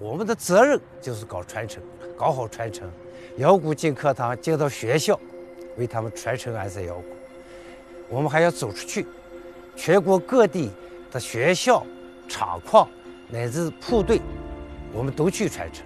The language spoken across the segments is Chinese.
我们的责任就是搞传承，搞好传承。腰鼓进课堂，进到学校，为他们传承安塞腰鼓。我们还要走出去，全国各地的学校、厂矿乃至部队，我们都去传承。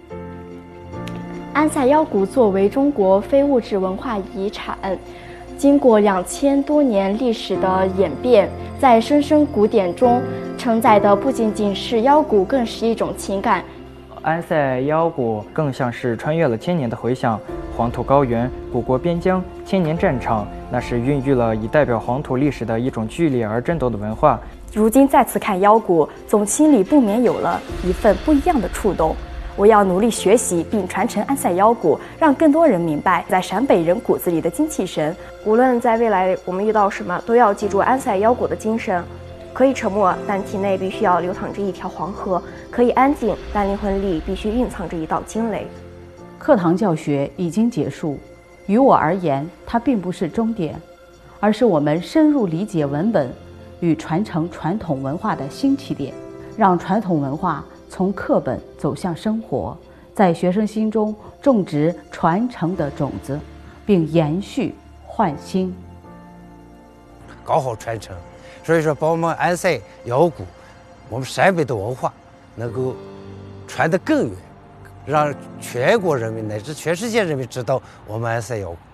安塞腰鼓作为中国非物质文化遗产，经过2000多年历史的演变，在声声鼓点中承载的不仅仅是腰鼓，更是一种情感。 安塞腰鼓更像是穿越了千年的回响，黄土高原、古国边疆、千年战场，那是孕育了以代表黄土历史的一种剧烈而争斗的文化。 如今再次看腰鼓，总心里不免有了一份不一样的触动。我要努力学习并传承安塞腰鼓，让更多人明白在陕北人骨子里的精气神。 无论在未来我们遇到什么，都要记住安塞腰鼓的精神。可以沉默，但体内必须要流淌着一条黄河；可以安静，但灵魂里必须蕴藏着一道惊雷。 课堂教学已经结束，于我而言，它并不是终点，而是我们深入理解文本与传承传统文化的新起点，让传统文化从课本走向生活，在学生心中种植传承的种子，并延续焕新， 搞好传承。所以说，把我们安塞腰鼓，我们陕北的文化能够传得更远，让全国人民乃至全世界人民知道我们安塞腰鼓。